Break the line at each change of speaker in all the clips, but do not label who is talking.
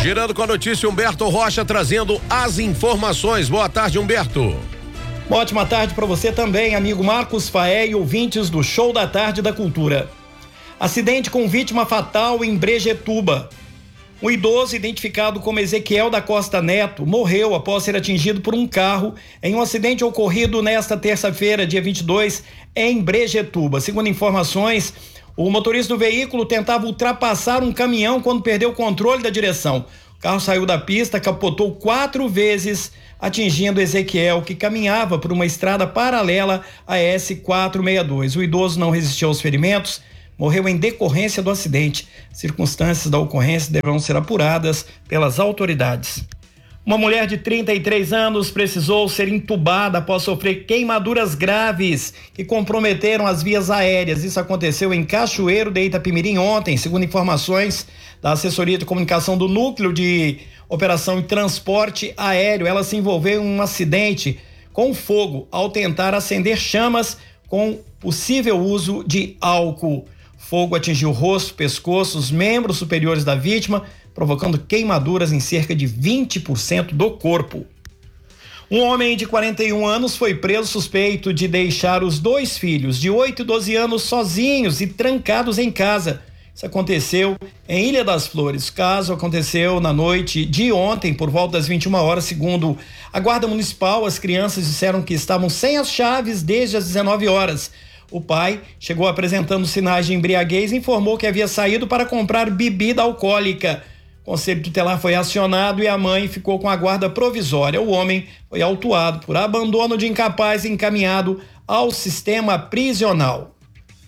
Girando com a notícia, Humberto Rocha trazendo as informações. Boa tarde, Humberto.
Uma ótima tarde para você também, amigo Marcos Faé e ouvintes do Show da Tarde da Cultura. Acidente com vítima fatal em Brejetuba. Um idoso identificado como Ezequiel da Costa Neto morreu após ser atingido por um carro em um acidente ocorrido nesta terça-feira, dia 22, em Brejetuba. Segundo informações, o motorista do veículo tentava ultrapassar um caminhão quando perdeu o controle da direção. O carro saiu da pista, capotou 4 vezes, atingindo Ezequiel, que caminhava por uma estrada paralela à S-462. O idoso não resistiu aos ferimentos, morreu em decorrência do acidente. Circunstâncias da ocorrência deverão ser apuradas pelas autoridades. Uma mulher de 33 anos precisou ser entubada após sofrer queimaduras graves que comprometeram as vias aéreas. Isso aconteceu em Cachoeiro de Itapemirim ontem, segundo informações da Assessoria de Comunicação do Núcleo de Operação e Transporte Aéreo. Ela se envolveu em um acidente com fogo ao tentar acender chamas com possível uso de álcool. Fogo atingiu o rosto, pescoço, os membros superiores da vítima, provocando queimaduras em cerca de 20% do corpo. Um homem de 41 anos foi preso suspeito de deixar os 2 filhos de 8 e 12 anos sozinhos e trancados em casa. Isso aconteceu em Ilha das Flores. O caso aconteceu na noite de ontem, por volta das 21 horas, segundo a Guarda Municipal. As crianças disseram que estavam sem as chaves desde as 19 horas. O pai chegou apresentando sinais de embriaguez e informou que havia saído para comprar bebida alcoólica. O Conselho Tutelar foi acionado e a mãe ficou com a guarda provisória. O homem foi autuado por abandono de incapaz e encaminhado ao sistema prisional.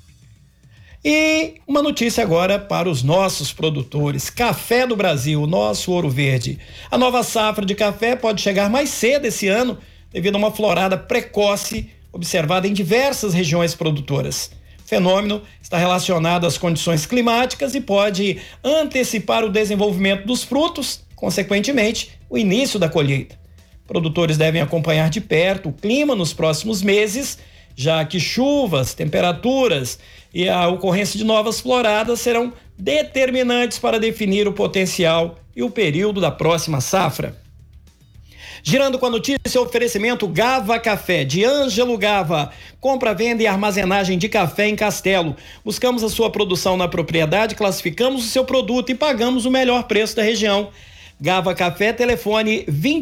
E uma notícia agora para os nossos produtores. Café do Brasil, nosso Ouro Verde. A nova safra de café pode chegar mais cedo esse ano devido a uma florada precoce observada em diversas regiões produtoras. O fenômeno está relacionado às condições climáticas e pode antecipar o desenvolvimento dos frutos, consequentemente, o início da colheita. Produtores devem acompanhar de perto o clima nos próximos meses, já que chuvas, temperaturas e a ocorrência de novas floradas serão determinantes para definir o potencial e o período da próxima safra. Girando com a notícia, oferecimento Gava Café, de Ângelo Gava. Compra, venda e armazenagem de café em Castelo. Buscamos a sua produção na propriedade, classificamos o seu produto e pagamos o melhor preço da região. Gava Café, telefone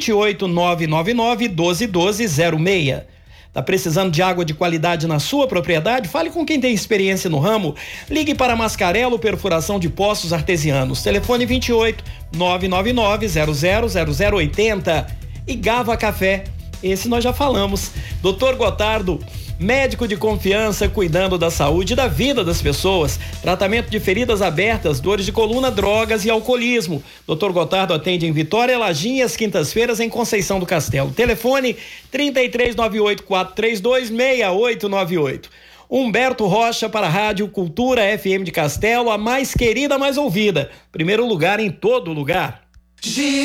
28999-121206. Tá precisando de água de qualidade na sua propriedade? Fale com quem tem experiência no ramo. Ligue para Mascarelo Perfuração de Poços Artesianos. Telefone 28999-000080. E Gava Café, esse nós já falamos. Dr. Gotardo, médico de confiança, cuidando da saúde e da vida das pessoas. Tratamento de feridas abertas, dores de coluna, drogas e alcoolismo. Dr. Gotardo atende em Vitória, Lajinha, às quintas-feiras em Conceição do Castelo. Telefone 3398-432-6898. Humberto Rocha para a Rádio Cultura FM de Castelo, a mais querida, mais ouvida. Primeiro lugar em todo lugar.